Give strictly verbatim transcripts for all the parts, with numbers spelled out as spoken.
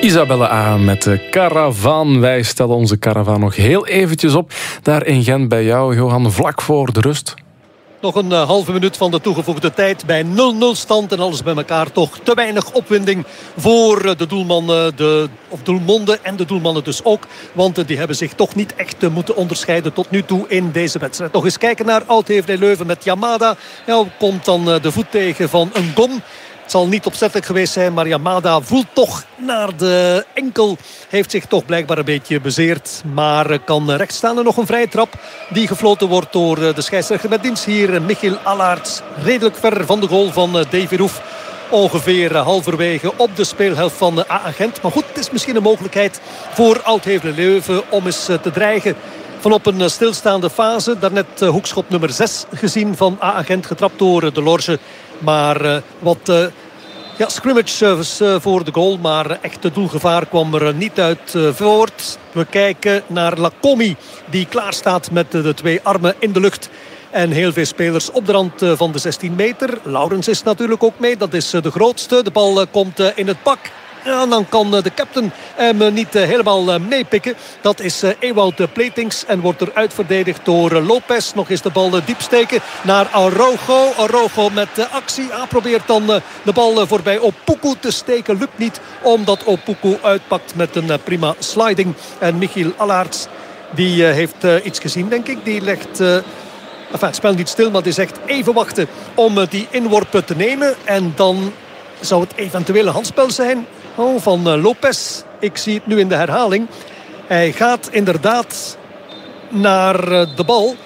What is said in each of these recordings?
Isabelle A. met de Caravan. Wij stellen onze Caravan nog heel eventjes op. Daar in Gent bij jou, Johan, vlak voor de rust. Nog een uh, halve minuut van de toegevoegde tijd bij nul nul stand. En alles bij elkaar toch te weinig opwinding voor uh, de doelmannen, de, of doelmonden en de doelmannen dus ook. Want uh, die hebben zich toch niet echt uh, moeten onderscheiden tot nu toe in deze wedstrijd. Nog eens kijken naar Oud-Heverlee-Leuven met Yamada. Ja, komt dan uh, de voet tegen van een gom. Het zal niet opzettelijk geweest zijn, maar Yamada voelt toch naar de enkel. Heeft zich toch blijkbaar een beetje bezeerd. Maar kan rechts staan. En nog een vrije trap die gefloten wordt door de scheidsrechter met dienst hier. Michiel Allaerts, redelijk ver van de goal van Davy Roef. Ongeveer halverwege op de speelhelft van A A Gent. Maar goed, het is misschien een mogelijkheid voor Oud-Heverlee-Leuven om eens te dreigen. Van op een stilstaande fase. Daarnet hoekschop nummer zes gezien van A A Gent. Getrapt door de Lorge. Maar uh, wat uh, ja, scrimmage uh, voor de goal. Maar uh, echt doelgevaar kwam er uh, niet uit uh, voort. We kijken naar Lacomi. Die klaar staat met uh, de twee armen in de lucht. En heel veel spelers op de rand uh, van de zestien meter. Laurens is natuurlijk ook mee. Dat is uh, de grootste. De bal uh, komt uh, in het pak. Ja, dan kan de captain hem niet helemaal meepikken. Dat is Ewout Pletings. En wordt er uitverdedigd door Lopez. Nog eens de bal diep steken naar Araujo. Araujo met actie. Ah, probeert dan de bal voorbij Opoku te steken. Lukt niet omdat Opoku uitpakt met een prima sliding. En Michiel Allaerts die heeft iets gezien, denk ik. Die legt... Enfin, het spel niet stil, maar die zegt even wachten om die inworp te nemen. En dan zou het eventueel een handspel zijn oh, van Lopez. Ik zie het nu in de herhaling. Hij gaat inderdaad naar de bal.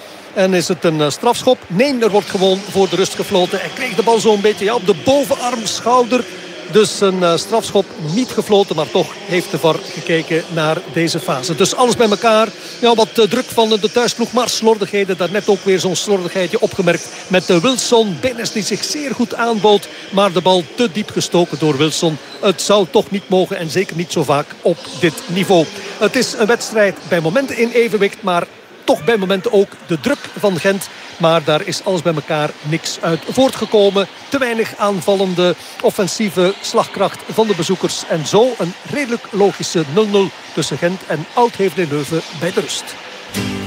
En is het een strafschop? Nee, er wordt gewoon voor de rust gefloten. Hij kreeg de bal zo'n beetje ja, op de bovenarm, schouder. Dus een uh, strafschop niet gefloten, maar toch heeft de V A R gekeken naar deze fase. Dus alles bij elkaar. Ja, wat uh, druk van de thuisploeg, maar slordigheden. Daarnet ook weer zo'n slordigheidje opgemerkt met uh, Wilson. Bennis die zich zeer goed aanbood, maar de bal te diep gestoken door Wilson. Het zou toch niet mogen en zeker niet zo vaak op dit niveau. Het is een wedstrijd bij momenten in evenwicht, maar toch bij momenten ook de druk van Gent. Maar daar is alles bij elkaar niks uit voortgekomen. Te weinig aanvallende offensieve slagkracht van de bezoekers. En zo een redelijk logische nul nul tussen Gent en Oud-Heverlee-Leuven bij de rust.